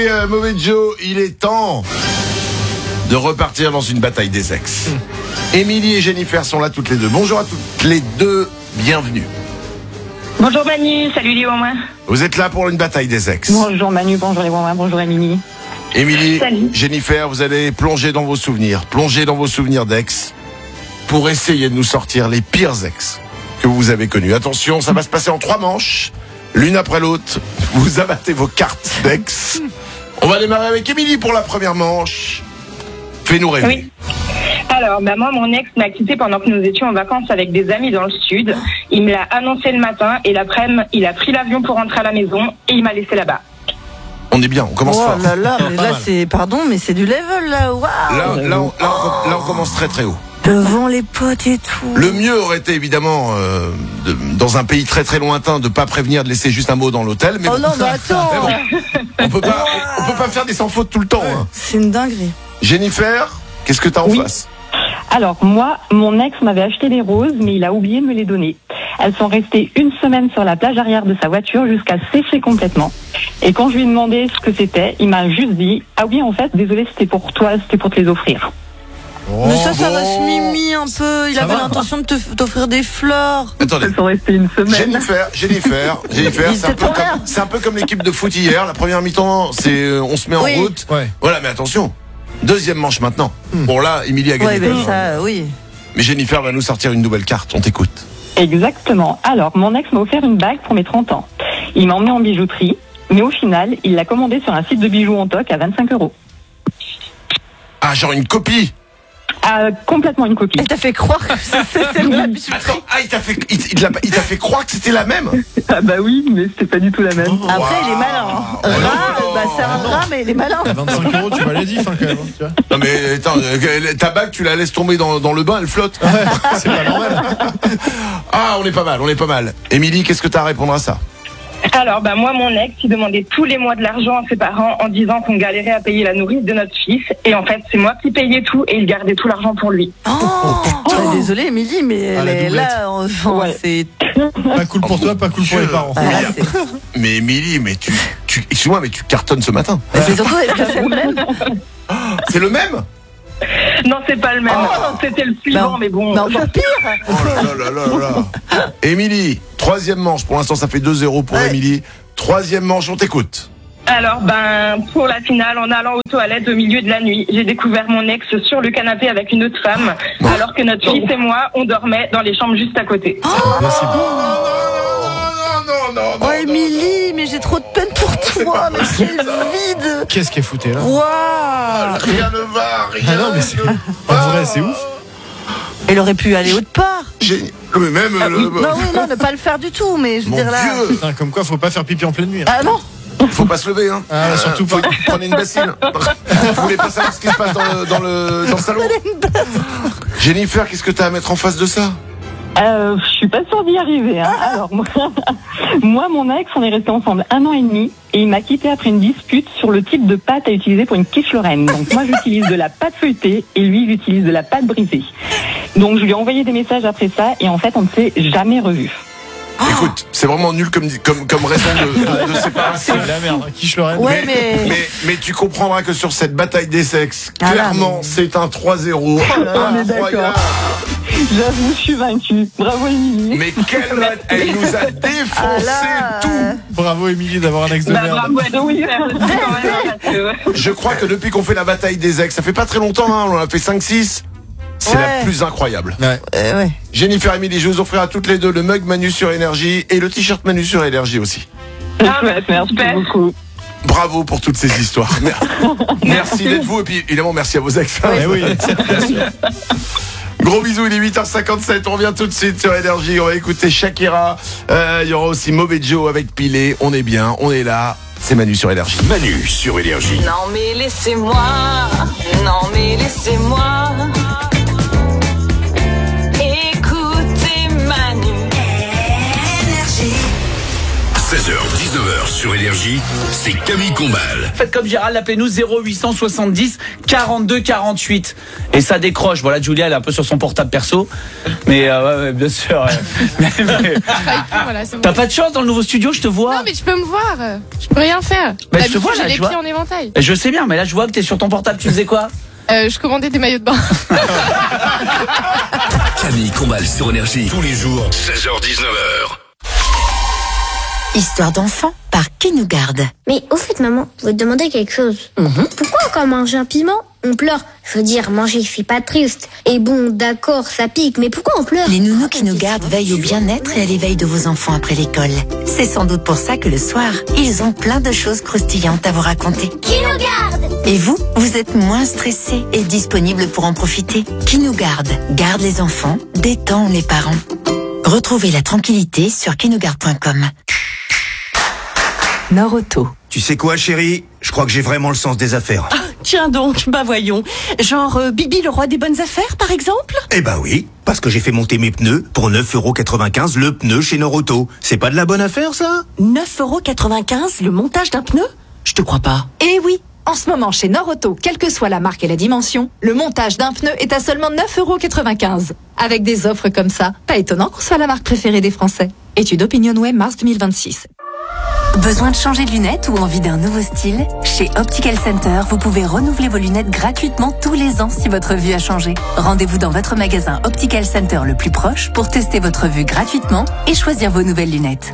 Mauvais Joe, il est temps de repartir dans une bataille des ex. Émilie et Jennifer sont là toutes les deux. Bonjour à toutes les deux, bienvenue. Bonjour Manu, salut les Wouin. Vous êtes là pour une bataille des ex. Bonjour Manu, bonjour les Wouin, bonjour Émilie. Émilie, Salut. Jennifer, vous allez plonger dans vos souvenirs d'ex pour essayer de nous sortir les pires ex que vous avez connus. Attention, ça va se passer en 3 manches, l'une après l'autre. Vous abattez vos cartes d'ex. On va démarrer avec Émilie pour la première manche. Fais-nous rêver. Oui. Alors, moi, mon ex m'a quitté pendant que nous étions en vacances avec des amis dans le sud. Il me l'a annoncé le matin et l'après-midi, il a pris l'avion pour rentrer à la maison et il m'a laissé là-bas. On est bien, on commence fort. Oh là là, mais là c'est, pardon, mais c'est du level là, waouh. Là, on commence très très haut. Devant les potes et tout. Le mieux aurait été évidemment, dans un pays très très lointain, de pas prévenir, de laisser juste un mot dans l'hôtel. Mais Oh bon, non, mais attends. on peut pas faire des sans fautes tout le temps. Hein. C'est une dinguerie. Jennifer, qu'est-ce que t'as en Oui. face? Alors, moi, mon ex m'avait acheté des roses, mais il a oublié de me les donner. Elles sont restées une semaine sur la plage arrière de sa voiture jusqu'à sécher complètement. Et quand je lui ai demandé ce que c'était, il m'a juste dit « Ah oui, en fait, désolé, c'était pour toi, c'était pour te les offrir. » Mais ça va se mimi un peu. Il avait l'intention de t'offrir des fleurs. Attendez. Elles sont restées une semaine. Jennifer, c'est un peu comme l'équipe de foot hier. La première mi-temps, c'est on se met en route. Ouais. Voilà, mais attention. Deuxième manche maintenant. Bon là, Émilie a gagné. Ouais, ben ça, oui. Mais Jennifer va nous sortir une nouvelle carte. On t'écoute. Exactement. Alors, mon ex m'a offert une bague pour mes 30 ans. Il m'a emmené en bijouterie, mais au final, il l'a commandée sur un site de bijoux en toc à 25 €. Ah, genre une copie. Ah, complètement une copie. Elle t'a fait croire que c'était la bijouterie. Attends, il t'a fait croire que c'était la même. Ah bah oui, mais c'était pas du tout la même. Après, il est malin. Hein. Rat, c'est un rat, mais il est malin. À 25 €, tu vas les diff, quand même. Tu vois. Non mais attends, ta bague, tu la laisses tomber dans le bain, elle flotte. C'est pas normal. Ah, on est pas mal. Émilie, qu'est-ce que t'as à répondre à ça? Alors, moi, mon ex, il demandait tous les mois de l'argent à ses parents en disant qu'on galérait à payer la nourrice de notre fils. Et en fait, c'est moi qui payais tout et il gardait tout l'argent pour lui. Désolée, Émilie, mais Ah, la elle est doublette. là, enfin, Ouais. c'est. Pas cool pour toi, pas cool pour les parents. Ah, là, c'est. Mais Émilie, mais tu excuse-moi, mais tu cartonnes ce matin. Mais c'est surtout, est-ce que c'est le même? C'est le même? Non, c'est pas le même. C'était le suivant, Non. mais bon. Non, pas pire. Oh là. Émilie, troisième manche. Pour l'instant, ça fait 2-0 pour Ouais. Émilie. Troisième manche, on t'écoute. Alors, pour la finale, en allant aux toilettes au milieu de la nuit, j'ai découvert mon ex sur le canapé avec une autre femme, alors que notre fils et moi, on dormait dans les chambres juste à côté. Non. Oh, Émilie, mais j'ai trop de peine pour toi, mais quel vide. Qu'est-ce qu'elle foutait là? Waouh. Rien ne va, rien. Ah non, mais c'est. En vrai, c'est ouf. Elle aurait pu aller autre part. Mais même. Non, ne pas le faire du tout, mais je veux Mon dire là. Dieu, Putain, comme quoi, faut pas faire pipi en pleine nuit. Hein. Ah non. faut pas se lever, hein. Ah, surtout pas. Prenez une bassine. Vous voulez pas savoir ce qui se passe dans le salon? Jennifer, qu'est-ce que t'as à mettre en face de ça? Je suis pas sûre d'y arriver. Hein. Alors, moi, mon ex, on est restés ensemble 1 an et demi et il m'a quitté après une dispute sur le type de pâte à utiliser pour une quiche Lorraine. Donc moi, j'utilise de la pâte feuilletée et lui, il utilise de la pâte brisée. Donc je lui ai envoyé des messages après ça et en fait, on ne s'est jamais revus. Écoute, c'est vraiment nul comme raison de séparation. C'est de la merde. Quiche Lorraine. Ouais, Mais tu comprendras que sur cette bataille des sexes, Ah là, clairement, mais- c'est un 3-0. On est d'accord. Incroyable. J'avoue, je suis vaincue. Bravo, Émilie. Mais elle nous a défoncé Ah là, tout. Bravo, Émilie, d'avoir un ex de merde. Bravo à oui, quand même, parce que... Je crois que depuis qu'on fait la bataille des ex, ça fait pas très longtemps, hein, on en a fait 5-6. C'est Ouais. la plus incroyable. Ouais. ouais. Jennifer et Émilie, je vous offrirai à toutes les deux le mug Manu sur Énergie et le t-shirt Manu sur Énergie aussi. Merci beaucoup. Bravo pour toutes ces histoires. Merci d'être vous et puis évidemment merci à vos ex. Eh oui. Gros bisous, il est 8h57, on revient tout de suite sur Énergie, on va écouter Shakira, il y aura aussi Mauvais Joe avec Pilé, on est bien, on est là, c'est Manu sur Énergie. Manu sur Énergie. Non mais laissez-moi, non mais laissez-moi écouter Manu. 16h, 19h sur Énergie, c'est Camille Combal. Faites comme Gérald, appelez-nous 0870 42 48. Et ça décroche. Voilà, Julia, elle est un peu sur son portable perso. Mais ouais, bien sûr. Voilà, c'est bon. T'as pas de chance dans le nouveau studio, je te vois. Non, mais tu peux me voir. Je peux rien faire. Bah, je te vois là, j'ai les je vois. pieds en éventail. Je sais bien, mais là, je vois que t'es sur ton portable. Tu faisais quoi? Je commandais des maillots de bain. Camille Combal sur Énergie, tous les jours, 16h-19h. Histoire d'enfant par Qui nous garde. Mais au fait, maman, je vais te demander quelque chose. Pourquoi quand on mange un piment, on pleure? Je veux dire, manger, je suis pas triste. Et bon, d'accord, ça pique, mais pourquoi on pleure? Les nounous Qui nous gardent veillent au bien-être et à l'éveil de vos enfants après l'école. C'est sans doute pour ça que le soir, ils ont plein de choses croustillantes à vous raconter. Qui nous garde? Et vous êtes moins stressé et disponible pour en profiter. Qui nous garde les enfants, détend les parents. Retrouvez la tranquillité sur quinougarde.com. Norauto. Tu sais quoi, chérie? Je crois que j'ai vraiment le sens des affaires. Ah, tiens donc, bah voyons. Genre Bibi le roi des bonnes affaires, par exemple? Eh ben oui, parce que j'ai fait monter mes pneus pour 9,95€ le pneu chez Norauto. C'est pas de la bonne affaire, ça? 9,95€ le montage d'un pneu? Je te crois pas. Eh oui, en ce moment chez Norauto, quelle que soit la marque et la dimension, le montage d'un pneu est à seulement 9,95€. Avec des offres comme ça, pas étonnant qu'on soit la marque préférée des Français. Étude OpinionWay mars 2026. Besoin de changer de lunettes ou envie d'un nouveau style? Chez Optical Center, vous pouvez renouveler vos lunettes gratuitement tous les ans si votre vue a changé. Rendez-vous dans votre magasin Optical Center le plus proche pour tester votre vue gratuitement et choisir vos nouvelles lunettes.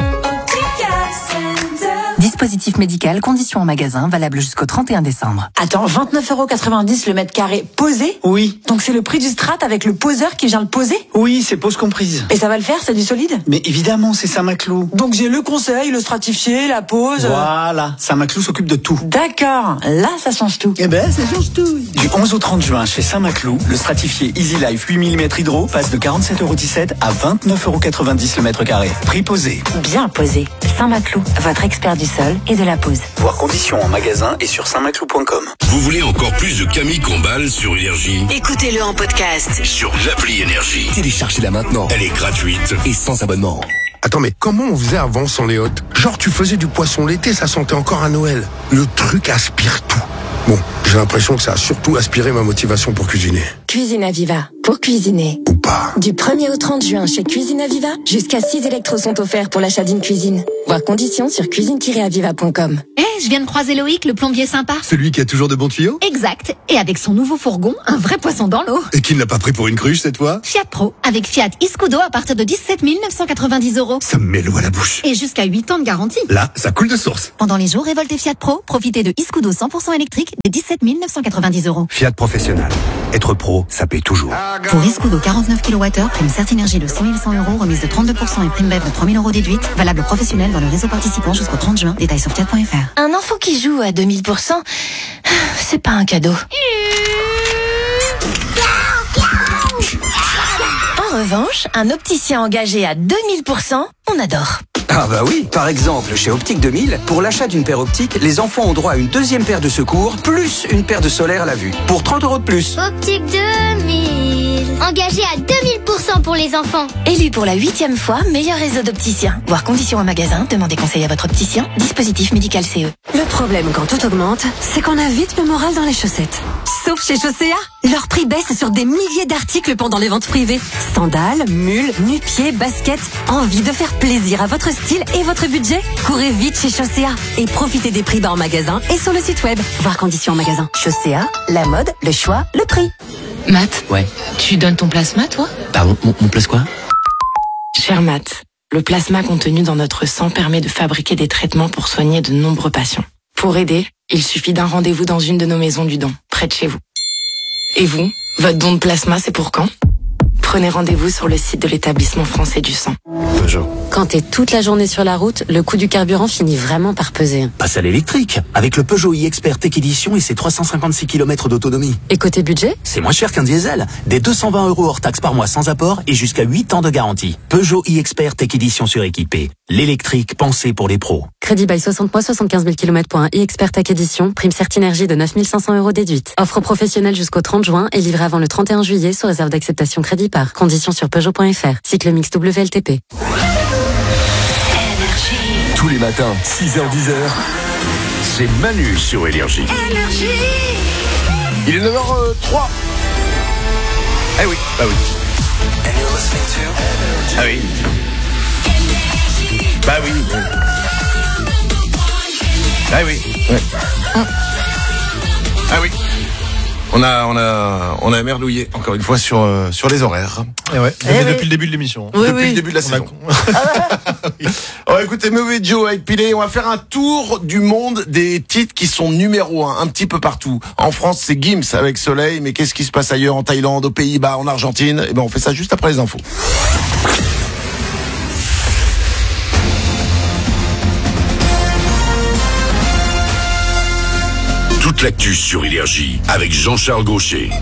Dispositif médical, conditions en magasin, valable jusqu'au 31 décembre. Attends, 29,90€ le mètre carré posé? Oui. Donc c'est le prix du strat avec le poseur qui vient le poser? Oui, c'est pose comprise. Et ça va le faire, c'est du solide? Mais évidemment, c'est Saint-Maclou. Donc j'ai le conseil, le stratifié, la pose... Voilà, Saint-Maclou s'occupe de tout. D'accord, là ça change tout. Eh ben, ça change tout. Du 11 au 30 juin, chez Saint-Maclou, le stratifié Easy Life 8 mm hydro passe de 47,17€ à 29,90€ le mètre carré. Prix posé. Bien posé. Saint-Maclou, votre expert du sol et de la pose. Voir conditions en magasin et sur saintmaclou.com. Vous voulez encore plus de Camille Combal sur Énergie? Écoutez-le en podcast. Sur l'appli Énergie. Téléchargez-la maintenant. Elle est gratuite. Et sans abonnement. Attends, mais comment on faisait avant sans les hôtes? Genre, tu faisais du poisson l'été, ça sentait encore à Noël. Le truc aspire tout. Bon, j'ai l'impression que ça a surtout aspiré ma motivation pour cuisiner. Cuisine Aviva, pour cuisiner. Ou pas. Du 1er au 30 juin chez Cuisine Aviva, jusqu'à 6 électros sont offerts pour l'achat d'une cuisine. Voir conditions sur cuisine-aviva.com. Je viens de croiser Loïc, le plombier sympa. Celui qui a toujours de bons tuyaux? Exact. Et avec son nouveau fourgon, un vrai poisson dans l'eau. Et qui ne l'a pas pris pour une cruche cette fois? Fiat Pro, avec Fiat Iscudo à partir de 17 990€. Ça me met l'eau à la bouche. Et jusqu'à 8 ans de garantie. Là, ça coule de source. Pendant les jours révoltés Fiat Pro, profitez de Iscudo 100% électrique des 17 990€. Fiat Professionnel. Être pro, ça paye toujours. Pour Iscudo 49 kWh, prime Certinergie de 6 100€, remise de 32% et prime BEV de 3 000€ déduite. Valable professionnel dans le réseau participant jusqu'au 30 juin. Détails sur fiat.fr. Un enfant qui joue à 2000%, c'est pas un cadeau. En revanche, un opticien engagé à 2000%, on adore. Ah bah oui, par exemple, chez Optique 2000, pour l'achat d'une paire optique, les enfants ont droit à une deuxième paire de secours, plus une paire de solaire à la vue, pour 30€ de plus. Optique 2000, engagé à 2000% pour les enfants. Élu pour la 8e fois, meilleur réseau d'opticiens. Voir conditions en magasin, demandez conseil à votre opticien. Dispositif médical CE. Le problème quand tout augmente, c'est qu'on a vite le moral dans les chaussettes. Sauf chez Chaussea, leur prix baisse sur des milliers d'articles pendant les ventes privées. Sandales, mules, nu-pieds, baskets. Envie de faire plaisir à votre style et votre budget? Courez vite chez Chaussea et profitez des prix bas en magasin et sur le site web. Voir conditions en magasin. Chaussea, la mode, le choix, le prix. Matt, Ouais. tu donnes ton plasma, toi? Pardon, mon place quoi? Cher Matt, le plasma contenu dans notre sang permet de fabriquer des traitements pour soigner de nombreux patients. Pour aider, il suffit d'un rendez-vous dans une de nos maisons du don, près de chez vous. Et vous, votre don de plasma, c'est pour quand? Prenez rendez-vous sur le site de l'établissement français du sang. Peugeot. Quand t'es toute la journée sur la route, le coût du carburant finit vraiment par peser. Passe à l'électrique, avec le Peugeot e-Expert Tech Edition et ses 356 km d'autonomie. Et côté budget? C'est moins cher qu'un diesel. Des 220€ hors taxe par mois sans apport et jusqu'à 8 ans de garantie. Peugeot e-Expert Tech Edition suréquipé. L'électrique pensé pour les pros. Crédit bail 60 mois, 75 000 km pour un e-Expert Tech Edition. Prime Certinergie de 9 500€ déduite. Offre professionnelle jusqu'au 30 juin et livrée avant le 31 juillet sous réserve d'acceptation crédit par. Conditions sur Peugeot.fr. Cycle mix WLTP. Tous les matins, 6h-10h, c'est Manu sur Énergie. Il est 9h03. Eh oui, bah oui. Ah oui. Bah oui. Ah oui. Ouais. Ah oui. On a merdouillé encore une fois sur les horaires. Et ouais, depuis le début de l'émission. Depuis le début de la saison. On va écouter Mauvais Joe avec Pilé. On va faire un tour du monde des titres qui sont numéro 1 un petit peu partout. En France, c'est Gims avec Soleil, mais qu'est-ce qui se passe ailleurs, en Thaïlande, aux Pays-Bas, en Argentine? Eh ben, on fait ça juste après les infos. Toute l'actu sur Énergie avec Jean-Charles Gaucher.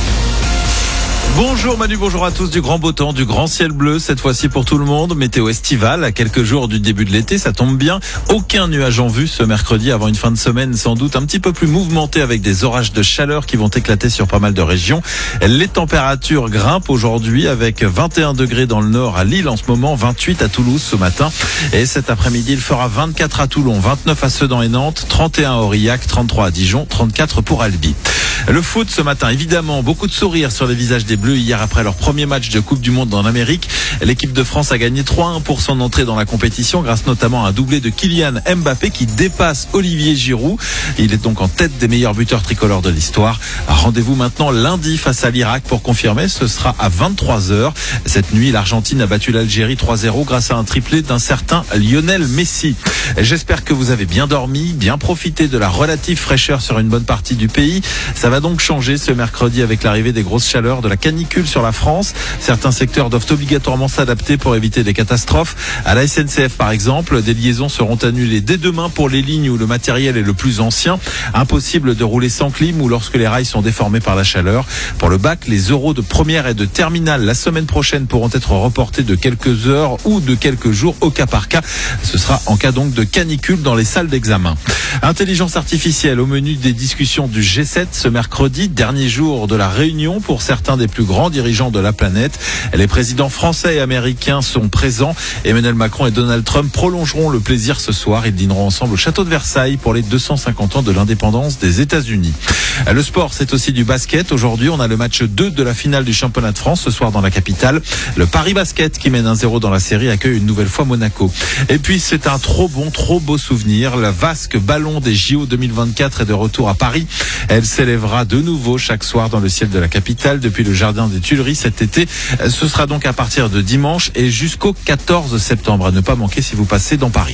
Bonjour Manu, bonjour à tous. Du grand beau temps, du grand ciel bleu, cette fois-ci pour tout le monde. Météo estivale, à quelques jours du début de l'été, ça tombe bien. Aucun nuage en vue ce mercredi avant une fin de semaine sans doute un petit peu plus mouvementée avec des orages de chaleur qui vont éclater sur pas mal de régions. Les températures grimpent aujourd'hui avec 21 degrés dans le nord à Lille en ce moment, 28 à Toulouse ce matin. Et cet après-midi, il fera 24 à Toulon, 29 à Sedan et Nantes, 31 à Aurillac, 33 à Dijon, 34 pour Albi. Le foot ce matin, évidemment, beaucoup de sourires sur les visages des Bleus hier après leur premier match de Coupe du Monde en Amérique. L'équipe de France a gagné 3-1 pour son entrée dans la compétition grâce notamment à un doublé de Kylian Mbappé qui dépasse Olivier Giroud. Il est donc en tête des meilleurs buteurs tricolores de l'histoire. Rendez-vous maintenant lundi face à l'Irak pour confirmer, ce sera à 23h. Cette nuit, l'Argentine a battu l'Algérie 3-0 grâce à un triplé d'un certain Lionel Messi. J'espère que vous avez bien dormi, bien profité de la relative fraîcheur sur une bonne partie du pays. Ça va donc changer ce mercredi avec l'arrivée des grosses chaleurs, de la canicule sur la France. Certains secteurs doivent obligatoirement s'adapter pour éviter des catastrophes. À la SNCF par exemple, des liaisons seront annulées dès demain pour les lignes où le matériel est le plus ancien. Impossible de rouler sans clim ou lorsque les rails sont déformés par la chaleur. Pour le bac, les euros de première et de terminale la semaine prochaine pourront être reportés de quelques heures ou de quelques jours au cas par cas. Ce sera en cas donc de canicule dans les salles d'examen. Intelligence artificielle au menu des discussions du G7 ce mercredi, dernier jour de la réunion pour certains des plus grands dirigeants de la planète. Les présidents français et américains sont présents. Emmanuel Macron et Donald Trump prolongeront le plaisir ce soir. Ils dîneront ensemble au château de Versailles pour les 250 ans de l'indépendance des États-Unis. Le sport, c'est aussi du basket. Aujourd'hui, on a le match 2 de la finale du championnat de France ce soir dans la capitale. Le Paris Basket, qui mène 1-0 dans la série, accueille une nouvelle fois Monaco. Et puis, c'est un trop beau souvenir. La vasque ballon des JO 2024 est de retour à Paris. Elle s'élèvera de nouveau chaque soir dans le ciel de la capitale depuis le jardin des Tuileries cet été. Ce sera donc à partir de dimanche et jusqu'au 14 septembre. À ne pas manquer si vous passez dans Paris.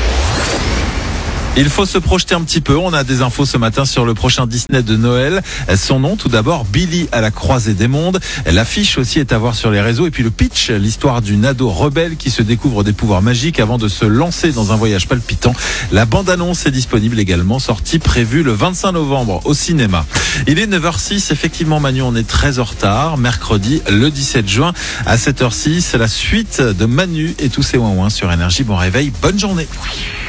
Il faut se projeter un petit peu. On a des infos ce matin sur le prochain Disney de Noël. Son nom, tout d'abord, Billy à la croisée des mondes. L'affiche aussi est à voir sur les réseaux. Et puis le pitch, l'histoire d'une ado rebelle qui se découvre des pouvoirs magiques avant de se lancer dans un voyage palpitant. La bande-annonce est disponible également, sortie prévue le 25 novembre au cinéma. Il est 9h06. Effectivement, Manu, on est très en retard. Mercredi, le 17 juin à 7h06. La suite de Manu et tous ses ouin-ouin sur Énergie. Bon réveil, bonne journée.